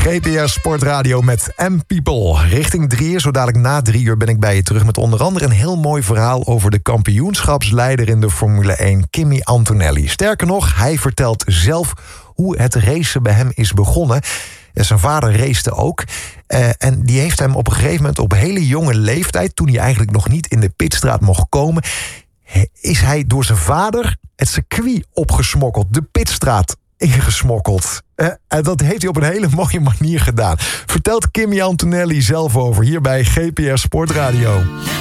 GPR Sportradio met M-People. Richting 3 zo dadelijk na 3 uur ben ik bij je terug met onder andere een heel mooi verhaal over de kampioenschapsleider in de Formule 1, Kimi Antonelli. Sterker nog, hij vertelt zelf hoe het racen bij hem is begonnen. Zijn vader racete ook. En die heeft hem op een gegeven moment op hele jonge leeftijd, toen hij eigenlijk nog niet in de pitstraat mocht komen, is hij door zijn vader het circuit opgesmokkeld, de pitstraat ingesmokkeld. En dat heeft hij op een hele mooie manier gedaan. Vertelt Kimi Antonelli zelf over hier bij GPR Sportradio.